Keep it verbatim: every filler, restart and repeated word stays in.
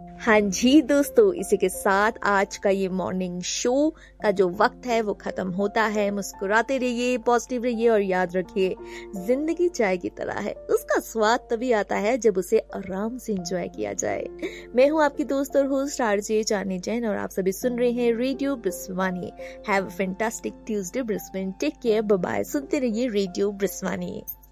हाँ जी दोस्तों, इसी के साथ आज का ये मॉर्निंग शो का जो वक्त है वो खत्म होता है। मुस्कुराते रहिए, पॉजिटिव रहिए और याद रखिए, जिंदगी चाय की तरह है, उसका स्वाद तभी आता है जब उसे आराम से एंजॉय किया जाए। मैं हूँ आपकी दोस्त और होस्ट आरजे चांदनी जैन और आप सभी सुन रहे हैं radio ब्रिस्वानी। Have a fantastic Tuesday Brisbane. Take care, bye bye. सुनते रहिए रेडियो ब्रिस्वानी।